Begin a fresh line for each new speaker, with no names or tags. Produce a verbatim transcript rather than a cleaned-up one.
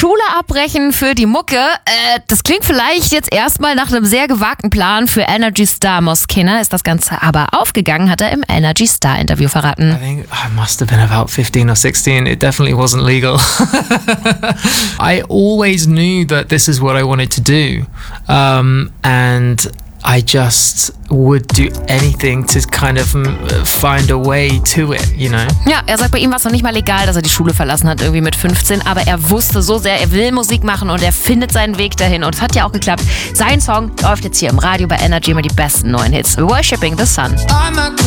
Schule abbrechen für die Mucke. Äh, das klingt vielleicht jetzt erstmal nach einem sehr gewagten Plan für Energy Star Moskina. Ist das Ganze aber aufgegangen, hat er im Energy Star Interview verraten.
I think I must have been about fifteen or sixteen. It definitely wasn't legal. I always knew that this is what I wanted to do. Um, and I just would do anything to kind of find a way to it, you know?
Ja, er sagt, bei ihm war es noch nicht mal legal, dass er die Schule verlassen hat, irgendwie mit fünfzehn. Aber er wusste so sehr, er will Musik machen und er findet seinen Weg dahin. Und es hat ja auch geklappt. Sein Song läuft jetzt hier im Radio bei Energy mit die besten neuen Hits. Worshipping the Sun.